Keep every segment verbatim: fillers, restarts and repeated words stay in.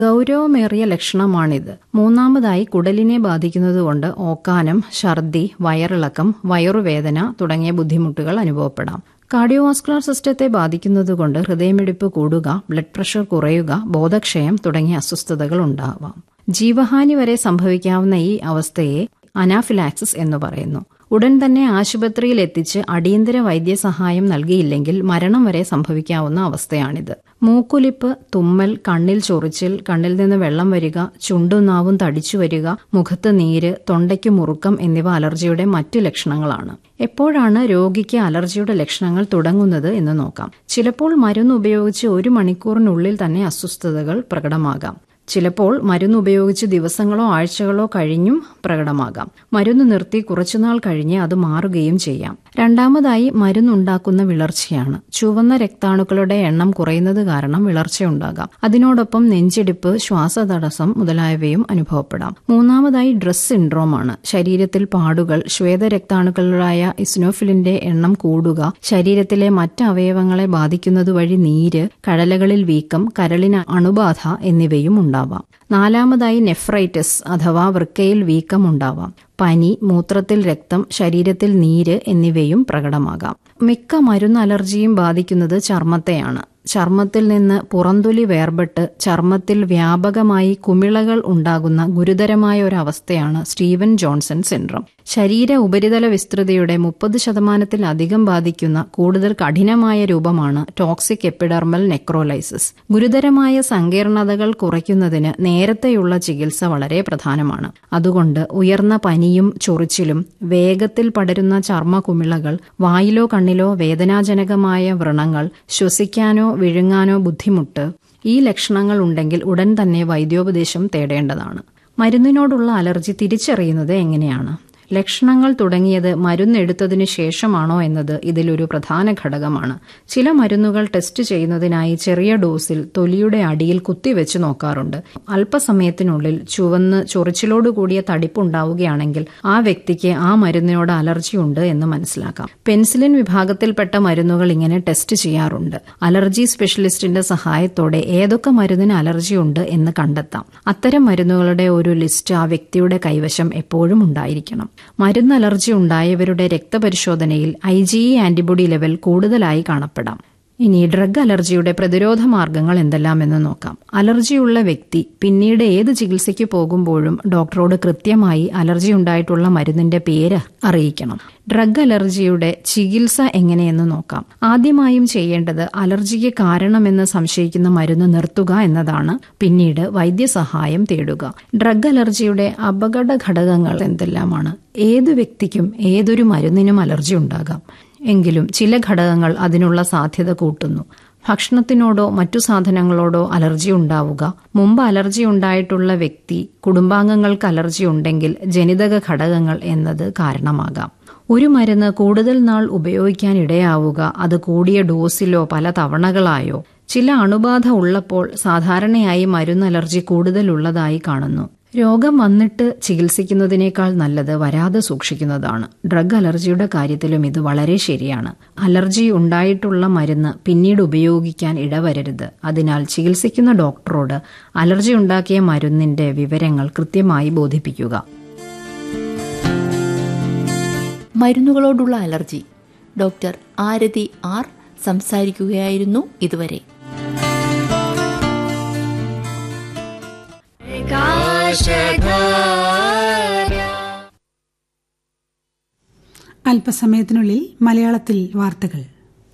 ഗൗരവമേറിയ ലക്ഷണമാണിത്. മൂന്നാമതായി കുടലിനെ ബാധിക്കുന്നതുകൊണ്ട് ഓക്കാനം, ഛർദി, വയറിളക്കം, വയറുവേദന തുടങ്ങിയ ബുദ്ധിമുട്ടുകൾ അനുഭവപ്പെടാം. കാർഡിയോവാസ്കുലർ സിസ്റ്റത്തെ ബാധിക്കുന്നതുകൊണ്ട് ഹൃദയമിടിപ്പ് കൂടുക, ബ്ലഡ് പ്രഷർ കുറയുക, ബോധക്ഷയം തുടങ്ങിയ അസ്വസ്ഥതകൾ ഉണ്ടാവാം. ജീവഹാനി വരെ സംഭവിക്കാവുന്ന ഈ അവസ്ഥയെ അനാഫിലാക്സിസ് എന്ന് പറയുന്നു. ഉടൻ തന്നെ ആശുപത്രിയിൽ എത്തിച്ച് അടിയന്തര വൈദ്യസഹായം നൽകിയില്ലെങ്കിൽ മരണം വരെ സംഭവിക്കാവുന്ന അവസ്ഥയാണിത്. മൂക്കൊലിപ്പ്, തുമ്മൽ, കണ്ണിൽ ചൊറിച്ചിൽ, കണ്ണിൽ നിന്ന് വെള്ളം വരിക, ചുണ്ടും നാവും തടിച്ചു വരിക, മുഖത്ത് നീര്, തൊണ്ടയ്ക്ക് മുറുക്കം എന്നിവ അലർജിയുടെ മറ്റു ലക്ഷണങ്ങളാണ്. എപ്പോഴാണ് രോഗിക്ക് അലർജിയുടെ ലക്ഷണങ്ങൾ തുടങ്ങുന്നത് എന്ന് നോക്കാം. ചിലപ്പോൾ മരുന്ന് ഉപയോഗിച്ച് ഒരു മണിക്കൂറിനുള്ളിൽ തന്നെ അസ്വസ്ഥതകൾ പ്രകടമാകാം. ചിലപ്പോൾ മരുന്ന് ഉപയോഗിച്ച് ദിവസങ്ങളോ ആഴ്ചകളോ കഴിഞ്ഞും പ്രകടമാകാം. മരുന്ന് നിർത്തി കുറച്ചുനാൾ കഴിഞ്ഞ് അത് മാറുകയും ചെയ്യാം. രണ്ടാമതായി മരുന്നുണ്ടാക്കുന്ന വിളർച്ചയാണ്. ചുവന്ന രക്താണുക്കളുടെ എണ്ണം കുറയുന്നത് കാരണം വിളർച്ചയുണ്ടാകാം. അതിനോടൊപ്പം നെഞ്ചിടിപ്പ്, ശ്വാസതടസ്സം മുതലായവയും അനുഭവപ്പെടാം. മൂന്നാമതായി ഡ്രസ് സിൻഡ്രോമാണ്. ശരീരത്തിൽ പാടുകൾ, ശ്വേതരക്താണുക്കളായ ഇസ്നോഫിലിന്റെ എണ്ണം കൂടുക, ശരീരത്തിലെ മറ്റ് അവയവങ്ങളെ ബാധിക്കുന്നതുവഴി നീര്, കഴലകളിൽ വീക്കം, കരളിന് അണുബാധ എന്നിവയും ഉണ്ടാവാം. നാലാമതായി നെഫ്രൈറ്റിസ് അഥവാ വൃക്കയിൽ വീക്കം ഉണ്ടാവാം. പനി, മൂത്രത്തിൽ രക്തം, ശരീരത്തിൽ നീര് എന്നിവയും പ്രകടമാകാം. മിക്ക മരുന്ന് അലർജിയും ബാധിക്കുന്നത് ചർമ്മത്തെയാണ്. ചർമ്മത്തിൽ നിന്ന് പുറന്തൊലി വേർപെട്ട് ചർമ്മത്തിൽ വ്യാപകമായി കുമിളകൾ ഉണ്ടാകുന്ന ഗുരുതരമായ ഒരു അവസ്ഥയാണ് സ്റ്റീവൻ ജോൺസൺ സിൻഡ്രോം. ശരീര ഉപരിതല വിസ്തൃതിയുടെ മുപ്പത് ശതമാനത്തിലധികം ബാധിക്കുന്ന കൂടുതൽ കഠിനമായ രൂപമാണ് ടോക്സിക് എപ്പിഡെർമൽ നെക്രോലൈസിസ്. ഗുരുതരമായ സങ്കീർണതകൾ കുറയ്ക്കുന്നതിന് നേരത്തെയുള്ള ചികിത്സ വളരെ പ്രധാനമാണ്. അതുകൊണ്ട് ഉയർന്ന പനിയും ചൊറിച്ചിലും, വേഗത്തിൽ പടരുന്ന ചർമ്മ കുമിളകൾ, വായിലോ കണ്ണിലോ വേദനാജനകമായ വ്രണങ്ങൾ, ശ്വസിക്കാനോ വിഴുങ്ങാനോ ബുദ്ധിമുട്ട്, ഈ ലക്ഷണങ്ങൾ ഉണ്ടെങ്കിൽ ഉടൻ തന്നെ വൈദ്യോപദേശം തേടേണ്ടതാണ്. മരുന്നിനോടുള്ള അലർജി തിരിച്ചറിയുന്നത് എങ്ങനെയാണ്? ലക്ഷണങ്ങൾ തുടങ്ങിയത് മരുന്നെടുത്തതിനു ശേഷമാണോ എന്നത് ഇതിലൊരു പ്രധാന ഘടകമാണ്. ചില മരുന്നുകൾ ടെസ്റ്റ് ചെയ്യുന്നതിനായി ചെറിയ ഡോസിൽ തൊലിയുടെ അടിയിൽ കുത്തിവെച്ച് നോക്കാറുണ്ട്. അല്പസമയത്തിനുള്ളിൽ ചുവന്ന് ചൊറിച്ചിലോടുകൂടിയ തടിപ്പുണ്ടാവുകയാണെങ്കിൽ ആ വ്യക്തിക്ക് ആ മരുന്നിനോട് അലർജി ഉണ്ട് എന്ന് മനസ്സിലാക്കാം. പെൻസിലിൻ വിഭാഗത്തിൽപ്പെട്ട മരുന്നുകൾ ഇങ്ങനെ ടെസ്റ്റ് ചെയ്യാറുണ്ട്. അലർജി സ്പെഷ്യലിസ്റ്റിന്റെ സഹായത്തോടെ ഏതൊക്കെ മരുന്നിന് അലർജി ഉണ്ട് എന്ന് കണ്ടെത്താം. അത്തരം മരുന്നുകളുടെ ഒരു ലിസ്റ്റ് ആ വ്യക്തിയുടെ കൈവശം എപ്പോഴും ഉണ്ടായിരിക്കണം. മരുന്ന് allergy ഉണ്ടായവരുടെ രക്തപരിശോധനയിൽ I G E antibody level കൂടുതലായി കാണപ്പെടാം. ഇനി ഡ്രഗ് അലർജിയുടെ പ്രതിരോധ മാർഗങ്ങൾ എന്തെല്ലാമെന്ന് നോക്കാം. അലർജിയുള്ള വ്യക്തി പിന്നീട് ഏത് ചികിത്സയ്ക്ക് പോകുമ്പോഴും ഡോക്ടറോട് കൃത്യമായി അലർജി ഉണ്ടായിട്ടുള്ള മരുന്നിന്റെ പേര് അറിയിക്കണം. ഡ്രഗ് അലർജിയുടെ ചികിത്സ എങ്ങനെയെന്ന് നോക്കാം. ആദ്യമായും ചെയ്യേണ്ടത് അലർജിക്ക് കാരണമെന്ന് സംശയിക്കുന്ന മരുന്ന് നിർത്തുക എന്നതാണ്. പിന്നീട് വൈദ്യസഹായം തേടുക. ഡ്രഗ് അലർജിയുടെ അപകട ഘടകങ്ങൾ എന്തെല്ലാമാണ്? ഏതു വ്യക്തിക്കും ഏതൊരു മരുന്നിനും അലർജി ഉണ്ടാകാം. എങ്കിലും ചില ഘടകങ്ങൾ അതിനുള്ള സാധ്യത കൂട്ടുന്നു. ഭക്ഷണത്തിനോടോ മറ്റു സാധനങ്ങളോടോ അലർജി ഉണ്ടാവുക, മുമ്പ് അലർജി ഉണ്ടായിട്ടുള്ള വ്യക്തി, കുടുംബാംഗങ്ങൾക്ക് അലർജി ഉണ്ടെങ്കിൽ ജനിതക ഘടകങ്ങൾ എന്നത് കാരണമാകാം. ഒരു മരുന്ന് കൂടുതൽ നാൾ ഉപയോഗിക്കാൻ ഇടയാവുക, അത് കൂടിയ ഡോസിലോ പല തവണകളായോ. ചില അണുബാധ ഉള്ളപ്പോൾ സാധാരണയായി മരുന്ന് അലർജി കൂടുതലുള്ളതായി കാണുന്നു. രോഗം വന്നിട്ട് ചികിത്സിക്കുന്നതിനേക്കാൾ നല്ലത് വരാതെ സൂക്ഷിക്കുന്നതാണ്. ഡ്രഗ് അലർജിയുടെ കാര്യത്തിലും ഇത് വളരെ ശരിയാണ്. അലർജി ഉണ്ടായിട്ടുള്ള മരുന്ന് പിന്നീട് ഉപയോഗിക്കാൻ ഇടവരരുത്. അതിനാൽ ചികിത്സിക്കുന്ന ഡോക്ടറോട് അലർജി ഉണ്ടാക്കിയ മരുന്നിന്റെ വിവരങ്ങൾ കൃത്യമായി ബോധിപ്പിക്കുക. മരുന്നുകളോടുള്ള അലർജി ഡോക്ടർ ആരതി ആർ സംസാരിക്കുകയായിരുന്നു ഇതുവരെ. അല്പസമയത്തിനുള്ളിൽ മലയാളത്തിൽ വാർത്തകൾ.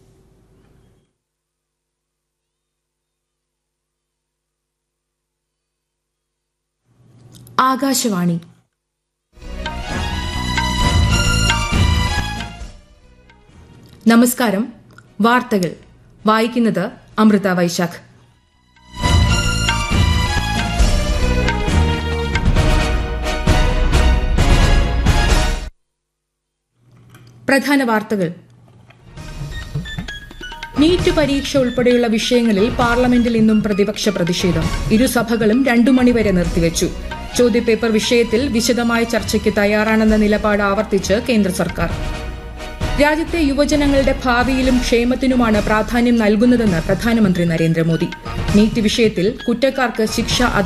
ആകാശവാണി. നമസ്കാരം. വാർത്തകൾ വായിക്കുന്നത് അമൃത വൈശാഖ്. പ്രധാന വാർത്തകൾ. നീറ്റ് പരീക്ഷ ഉൾപ്പെടെയുള്ള വിഷയങ്ങളിൽ പാർലമെന്റിൽ ഇന്നും പ്രതിപക്ഷ പ്രതിഷേധം. ഇരുസഭകളും രണ്ടു മണിവരെ നിർത്തിവച്ചു. ചോദ്യപേപ്പർ വിഷയത്തിൽ വിശദമായ ചർച്ചയ്ക്ക് തയ്യാറാണെന്ന നിലപാട് ആവർത്തിച്ച് കേന്ദ്ര സർക്കാർ. രാജ്യത്തെ യുവജനങ്ങളുടെ ഭാവിയിലും ക്ഷേമത്തിനുമാണ് പ്രാധാന്യം നൽകുന്നതെന്ന് പ്രധാനമന്ത്രി നരേന്ദ്രമോദി. നീറ്റ് വിഷയത്തിൽ കുറ്റക്കാർക്ക് ശിക്ഷ